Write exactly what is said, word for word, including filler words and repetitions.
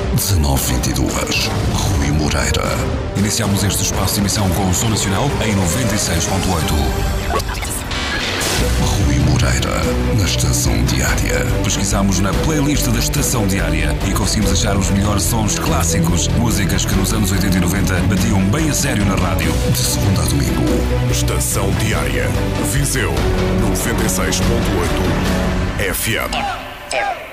dezanove vinte e dois, Rui Moreira. Iniciamos este espaço de emissão com o Som Nacional em noventa e seis ponto oito. Rui Moreira, na Estação Diária. Pesquisamos na playlist da Estação Diária e conseguimos achar os melhores sons clássicos, músicas que nos anos oitenta e noventa batiam bem a sério na rádio. De segunda a domingo. Estação Diária. Viseu noventa e seis ponto oito F M.